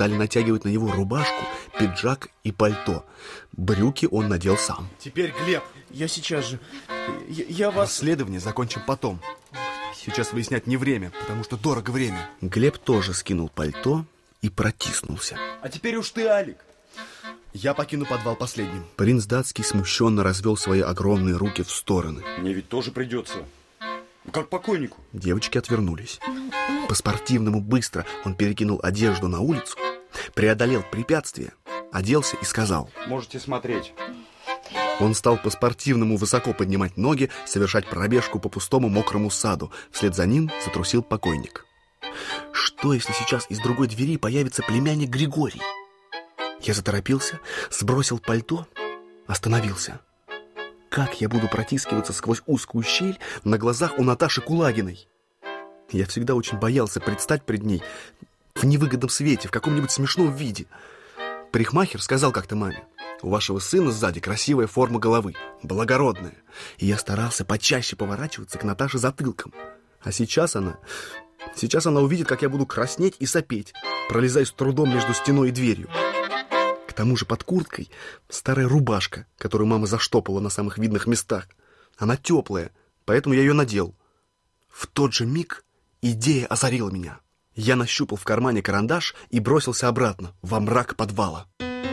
стали натягивать на него рубашку, пиджак и пальто. Брюки он надел сам. Теперь, Глеб, я сейчас же. Я вас... Расследование закончим потом. Сейчас выяснять не время, потому что дорого время. Глеб тоже скинул пальто и протиснулся. А теперь уж ты, Алик. Я покину подвал последним. Принц датский смущенно развел свои огромные руки в стороны. Мне ведь тоже придется. Как покойнику. Девочки отвернулись. По-спортивному быстро он перекинул одежду на улицу, преодолел препятствие, оделся и сказал: можете смотреть. Он стал по-спортивному высоко поднимать ноги, совершать пробежку по пустому мокрому саду. Вслед за ним затрусил покойник. Что, если сейчас из другой двери появится племянник Григорий? Я заторопился, сбросил пальто, остановился. Как я буду протискиваться сквозь узкую щель на глазах у Наташи Кулагиной? Я всегда очень боялся предстать пред ней в невыгодном свете, в каком-нибудь смешном виде. Парикмахер сказал как-то маме: у вашего сына сзади красивая форма головы, благородная. И я старался почаще поворачиваться к Наташе затылком. А сейчас она увидит, как я буду краснеть и сопеть, пролезая с трудом между стеной и дверью. К тому же под курткой старая рубашка, которую мама заштопала на самых видных местах. Она теплая, поэтому я ее надел. В тот же миг идея озарила меня. Я нащупал в кармане карандаш и бросился обратно, во мрак подвала.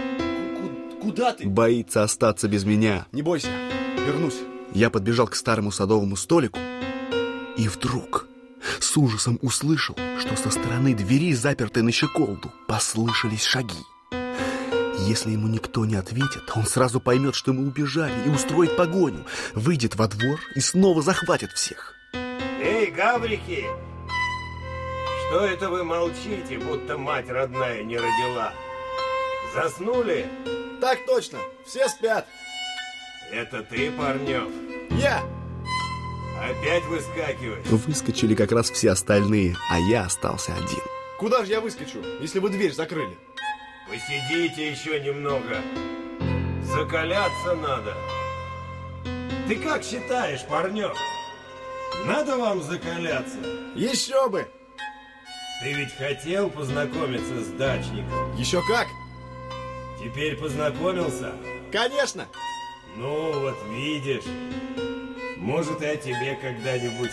Куда ты? Боится остаться без меня. Не бойся, вернусь. Я подбежал к старому садовому столику и вдруг с ужасом услышал, что со стороны двери, запертой на щеколду, послышались шаги. Если ему никто не ответит, он сразу поймет, что мы убежали, и устроит погоню, выйдет во двор и снова захватит всех. Эй, гаврики! Что это вы молчите, будто мать родная не родила? Заснули? Так точно, все спят. Это ты, Парнев? Я! Опять выскакиваешь? Выскочили как раз все остальные, а я остался один. Куда же я выскочу, если вы дверь закрыли? Посидите еще немного. Закаляться надо. Ты как считаешь, Парнев? Надо вам закаляться? Еще бы! Ты ведь хотел познакомиться с дачником? Еще как! Теперь познакомился? Конечно! Ну, вот видишь. Может, я тебе когда-нибудь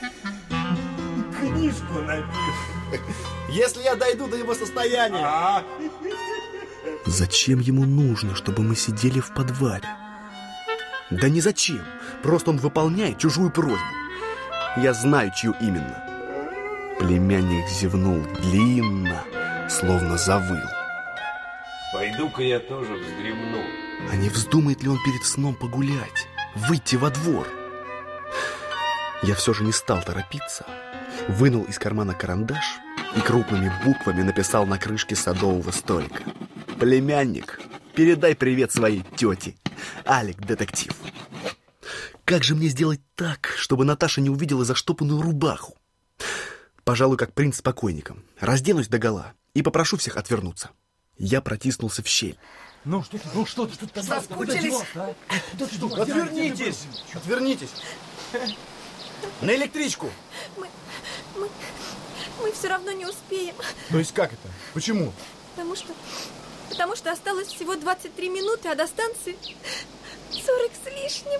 книжку напишу. Если я дойду до его состояния. Зачем ему нужно, чтобы мы сидели в подвале? Да не зачем. Просто он выполняет чужую просьбу. Я знаю, чью именно. Племянник зевнул длинно, словно завыл. Пойду-ка я тоже вздремну. А не вздумает ли он перед сном погулять, выйти во двор? Я все же не стал торопиться. Вынул из кармана карандаш и крупными буквами написал на крышке садового столика: племянник, передай привет своей тете. Алик, детектив. Как же мне сделать так, чтобы Наташа не увидела заштопанную рубаху? Пожалуй, как принц с покойником. Разденусь догола и попрошу всех отвернуться. Я протиснулся в щель. Ну что ты? Соскучились? Отвернитесь! Отвернитесь! На электричку! Мы все равно не успеем. То есть как это? Почему? Потому что осталось всего 23 минуты, а до станции 40 с лишним.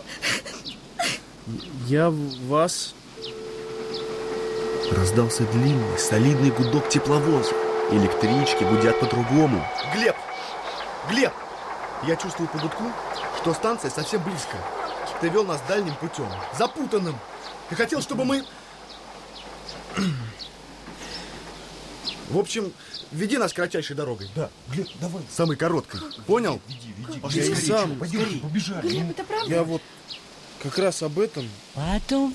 Я вас... Раздался длинный, солидный гудок тепловоза. Электрички гудят по-другому. Глеб! Глеб! Я чувствую по гудку, что станция совсем близко. Ты вел нас дальним путем, запутанным. Ты хотел, чтобы мы... В общем, веди нас кратчайшей дорогой. Да, Глеб, давай. Самой короткой. Понял? Веди. Пошли Я скорее. сам. Побежали. Побежали. Глеб, это правда? Я вот как раз об этом. Потом